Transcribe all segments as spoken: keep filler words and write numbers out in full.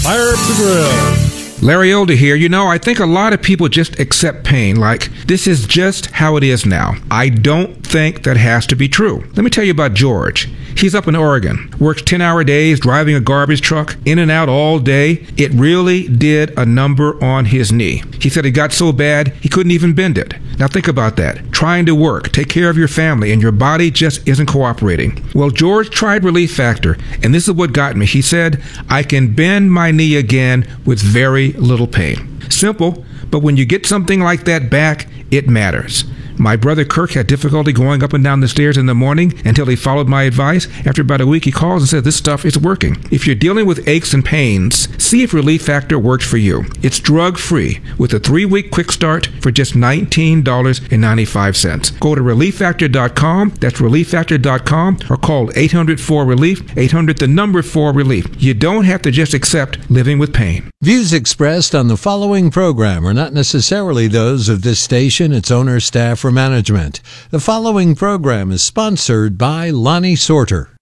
Fire up the grill. Larry Elder here. You know, I think a lot of people just accept pain like this is just how it is now. I don't think that has to be true. Let me tell you about George. He's up in Oregon, works ten-hour days, driving a garbage truck, in and out all day. It really did a number on his knee. He said it got so bad he couldn't even bend it. Now think about that. Trying to work, take care of your family, and your body just isn't cooperating. Well, George tried Relief Factor, and this is what got me. He said, I can bend my knee again with very little pain. Simple, but when you get something like that back, it matters. My brother Kirk had difficulty going up and down the stairs in the morning until he followed my advice. After about a week, he calls and says, this stuff is working. If you're dealing with aches and pains, see if Relief Factor works for you. It's drug-free with a three-week quick start for just nineteen dollars and ninety-five cents. Go to relief factor dot com, that's relief factor dot com, or call eight hundred four relief, eight hundred the number four relief. You don't have to just accept living with pain. Views expressed on the following program are not necessarily those of this station, its owner, staff, or management. The following program is sponsored by Lonnie Sorter.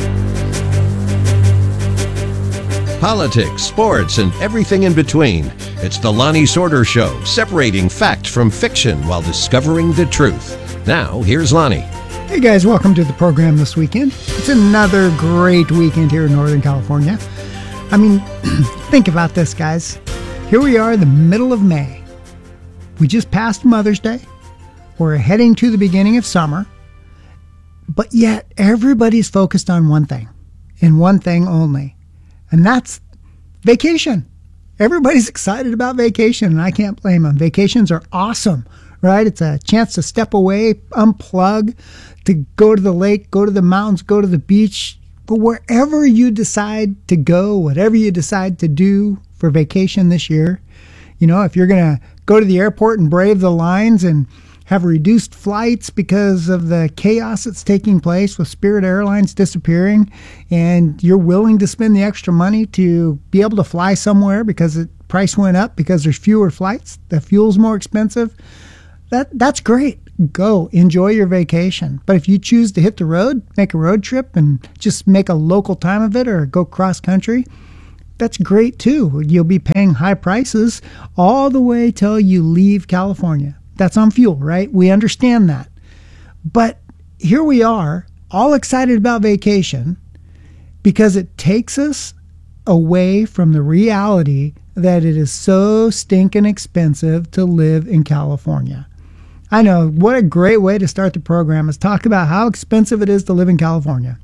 Politics, sports, and everything in between. It's the Lonnie Sorter Show, separating fact from fiction while discovering the truth. Now, here's Lonnie. Hey guys, welcome to the program this weekend. It's another great weekend here in Northern California. I mean, think about this, guys. Here we are in the middle of May. We just passed Mother's Day. We're heading to the beginning of summer. But yet, everybody's focused on one thing, and one thing only. And that's vacation. Everybody's excited about vacation, and I can't blame them. Vacations are awesome, right? It's a chance to step away, unplug, to go to the lake, go to the mountains, go to the beach. But wherever you decide to go, whatever you decide to do for vacation this year, you know, if you're going to go to the airport and brave the lines and have reduced flights because of the chaos that's taking place with Spirit Airlines disappearing, and you're willing to spend the extra money to be able to fly somewhere because the price went up because there's fewer flights, the fuel's more expensive, that that's great. Go enjoy your vacation. But if you choose to hit the road, make a road trip and just make a local time of it, or go cross country, that's great too. You'll be paying high prices all the way till you leave California. That's on fuel, right? We understand that. But here we are, all excited about vacation because it takes us away from the reality that it is so stinking expensive to live in California. I know, what a great way to start the program is talk about how expensive it is to live in California.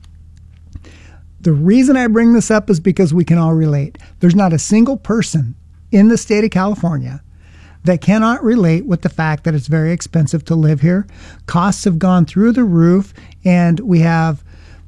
The reason I bring this up is because we can all relate. There's not a single person in the state of California that cannot relate with the fact that it's very expensive to live here. Costs have gone through the roof, and we have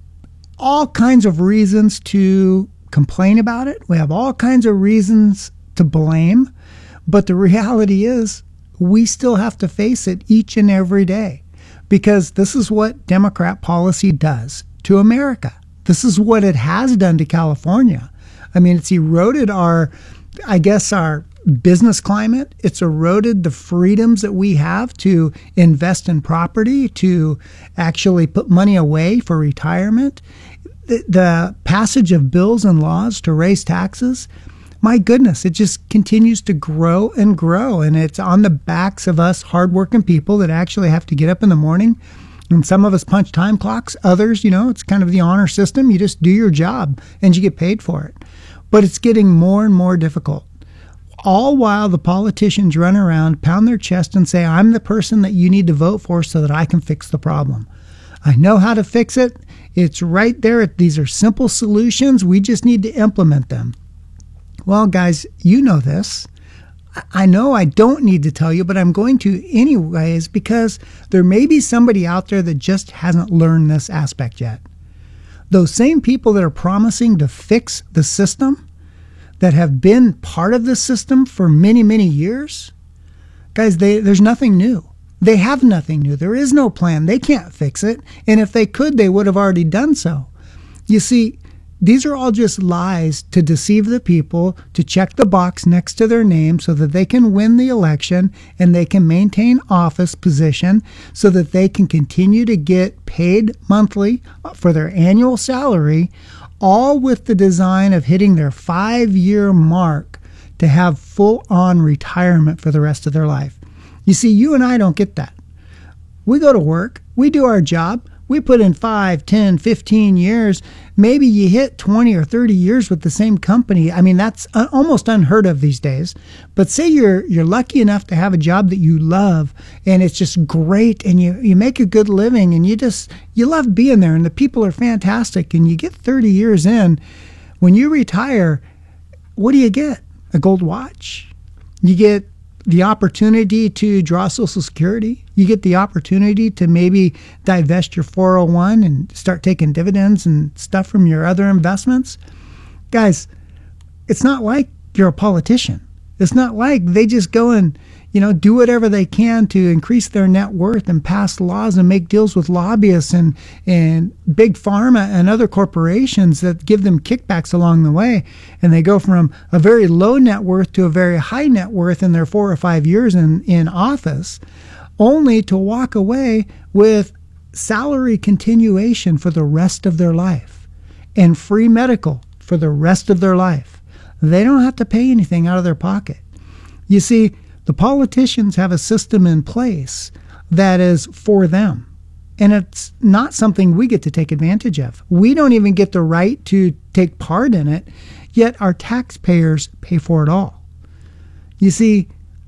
all kinds of reasons to complain about it. We have all kinds of reasons to blame, but the reality is we still have to face it each and every day, because this is what Democrat policy does to America. This is what it has done to California. I mean, it's eroded our, I guess, our business climate. It's eroded the freedoms that we have to invest in property, to actually put money away for retirement. The, the passage of bills and laws to raise taxes, my goodness, it just continues to grow and grow. And it's on the backs of us hardworking people that actually have to get up in the morning. And some of us punch time clocks. Others, you know, it's kind of the honor system. You just do your job and you get paid for it. But it's getting more and more difficult. All while the politicians run around, pound their chest and say, I'm the person that you need to vote for so that I can fix the problem. I know how to fix it. It's right there. These are simple solutions. We just need to implement them. Well, guys, you know this. I know I don't need to tell you, but I'm going to anyways, because there may be somebody out there that just hasn't learned this aspect yet. Those same people that are promising to fix the system, that have been part of the system for many, many years, guys, they, there's nothing new. They have nothing new. There is no plan. They can't fix it. And if they could, they would have already done so. You see, these are all just lies to deceive the people, to check the box next to their name so that they can win the election and they can maintain office position so that they can continue to get paid monthly for their annual salary, all with the design of hitting their five-year mark to have full-on retirement for the rest of their life. You see, you and I don't get that. We go to work, we do our job, we put in five, ten, fifteen years. Maybe you hit twenty or thirty years with the same company. I mean, that's almost unheard of these days. But say you're you're lucky enough to have a job that you love and it's just great and you, you make a good living and you just, you love being there and the people are fantastic and you get thirty years in. When you retire, what do you get? A gold watch. You get the opportunity to draw Social Security. You get the opportunity to maybe divest your four oh one and start taking dividends and stuff from your other investments. Guys, it's not like you're a politician. It's not like they just go and, you know, do whatever they can to increase their net worth and pass laws and make deals with lobbyists and, and big pharma and other corporations that give them kickbacks along the way. And they go from a very low net worth to a very high net worth in their four or five years in, in office, only to walk away with salary continuation for the rest of their life and free medical for the rest of their life. They don't have to pay anything out of their pocket. You see, the politicians have a system in place that is for them. And it's not something we get to take advantage of. We don't even get the right to take part in it, yet our taxpayers pay for it all. You see,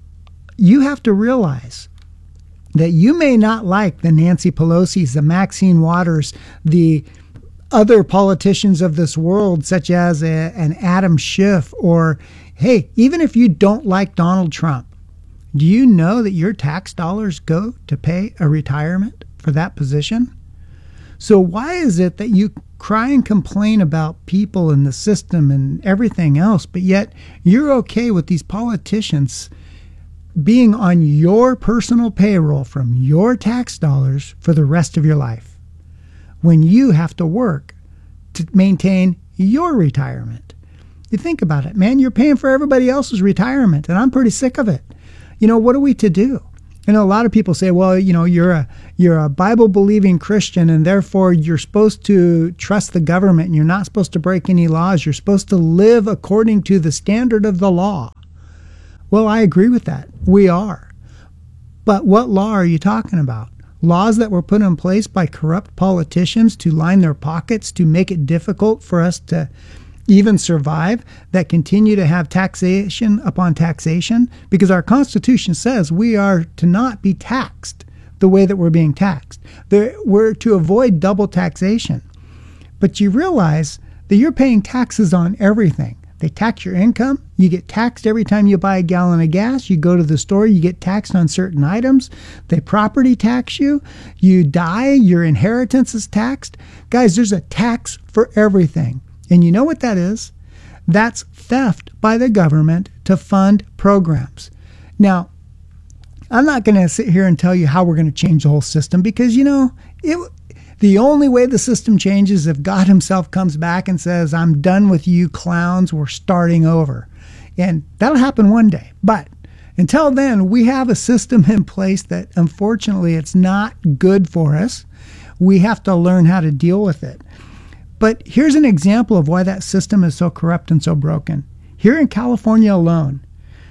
you have to realize that you may not like the Nancy Pelosi's, the Maxine Waters, the other politicians of this world, such as a, an Adam Schiff, or, hey, even if you don't like Donald Trump, do you know that your tax dollars go to pay a retirement for that position? So why is it that you cry and complain about people and the system and everything else, but yet you're okay with these politicians being on your personal payroll from your tax dollars for the rest of your life, when you have to work to maintain your retirement? You think about it, man, you're paying for everybody else's retirement, and I'm pretty sick of it. You know, what are we to do? You know, a lot of people say, well, you know, you're a you're a Bible-believing Christian, and therefore you're supposed to trust the government, and you're not supposed to break any laws. You're supposed to live according to the standard of the law. Well, I agree with that. We are. But what law are you talking about? Laws that were put in place by corrupt politicians to line their pockets, to make it difficult for us to even survive, that continue to have taxation upon taxation, because our Constitution says we are to not be taxed the way that we're being taxed. There, we're to avoid double taxation. But you realize that you're paying taxes on everything. They tax your income. You get taxed every time you buy a gallon of gas. You go to the store, you get taxed on certain items. They property tax you. You die, your inheritance is taxed. Guys, there's a tax for everything. And you know what that is? That's theft by the government to fund programs. Now, I'm not going to sit here and tell you how we're going to change the whole system, because, you know, it, the only way the system changes is if God himself comes back and says, I'm done with you clowns, we're starting over. And that'll happen one day. But until then, we have a system in place that, unfortunately, it's not good for us. We have to learn how to deal with it. But here's an example of why that system is so corrupt and so broken. Here in California alone,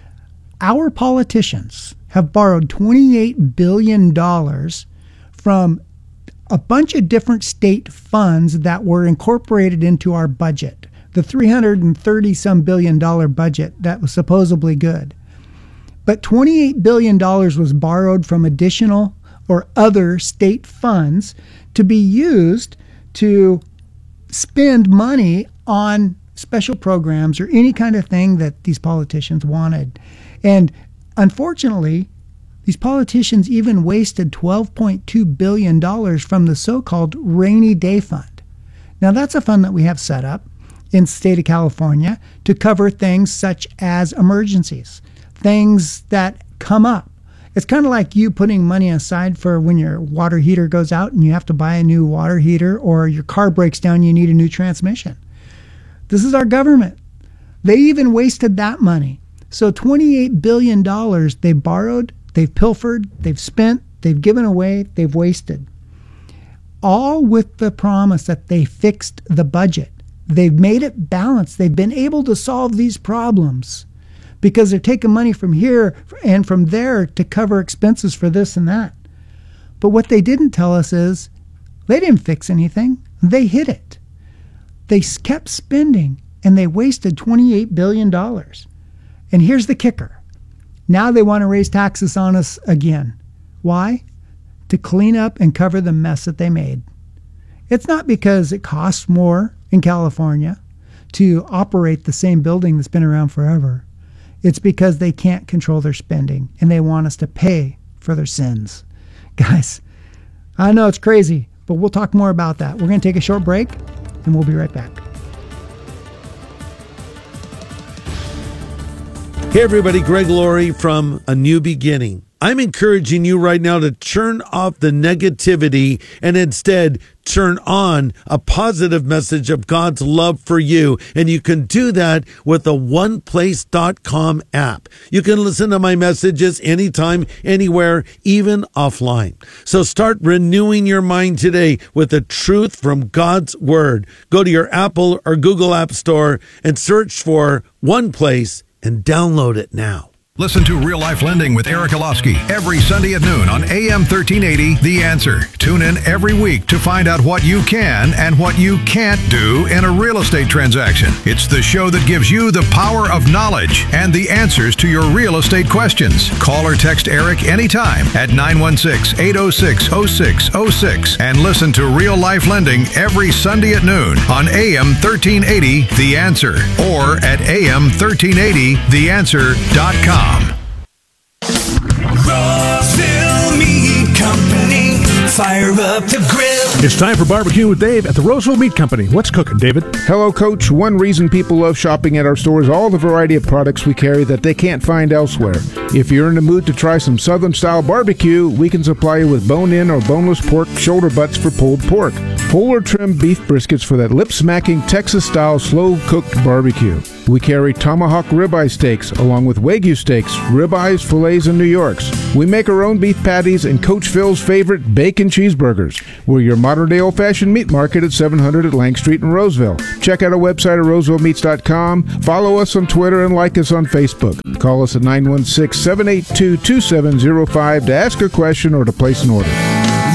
our politicians have borrowed twenty-eight billion dollars from a bunch of different state funds that were incorporated into our budget, the three hundred thirty some billion dollar budget that was supposedly good. But twenty-eight billion dollars was borrowed from additional or other state funds to be used to spend money on special programs or any kind of thing that these politicians wanted. And unfortunately, these politicians even wasted twelve point two billion dollars from the so-called rainy day fund. Now, that's a fund that we have set up in the state of California to cover things such as emergencies, things that come up. It's kind of like you putting money aside for when your water heater goes out and you have to buy a new water heater, or your car breaks down and you need a new transmission. This is our government. They even wasted that money. So twenty-eight billion dollars they borrowed, they've pilfered, they've spent, they've given away, they've wasted. All with the promise that they fixed the budget. They've made it balanced. They've been able to solve these problems because they're taking money from here and from there to cover expenses for this and that. But what they didn't tell us is they didn't fix anything. They hid it. They kept spending, and they wasted twenty-eight billion dollars. And here's the kicker. Now they want to raise taxes on us again. Why? To clean up and cover the mess that they made. It's not because it costs more in California to operate the same building that's been around forever. It's because they can't control their spending, and they want us to pay for their sins. Guys, I know it's crazy, but we'll talk more about that. We're going to take a short break, and we'll be right back. Hey everybody, Greg Laurie from A New Beginning. I'm encouraging you right now to turn off the negativity and instead turn on a positive message of God's love for you. And you can do that with the one place dot com app. You can listen to my messages anytime, anywhere, even offline. So start renewing your mind today with the truth from God's Word. Go to your Apple or Google App Store and search for One Place and download it now. Listen to Real Life Lending with Eric Olofsky every Sunday at noon on A M thirteen eighty, The Answer. Tune in every week to find out what you can and what you can't do in a real estate transaction. It's the show that gives you the power of knowledge and the answers to your real estate questions. Call or text Eric anytime at nine one six, eight oh six, oh six oh six and listen to Real Life Lending every Sunday at noon on A M thirteen eighty, The Answer, or at A M thirteen eighty the answer dot com. Roseville Meat Company, fire up the grill. It's time for Barbecue with Dave at the Roseville Meat Company. What's cooking, David? Hello, Coach. One reason people love shopping at our store is all the variety of products we carry that they can't find elsewhere. If you're in the mood to try some Southern-style barbecue, we can supply you with bone-in or boneless pork shoulder butts for pulled pork, whole or trimmed beef briskets for that lip-smacking Texas-style slow-cooked barbecue. We carry tomahawk ribeye steaks along with Wagyu steaks, ribeyes, fillets, and New Yorks. We make our own beef patties and Coach Phil's favorite bacon cheeseburgers. We're your modern-day old-fashioned meat market at seven hundred Atlantic Street in Roseville. Check out our website at roseville meats dot com. Follow us on Twitter and like us on Facebook. Call us at nine one six, seven eight two, two seven zero five to ask a question or to place an order.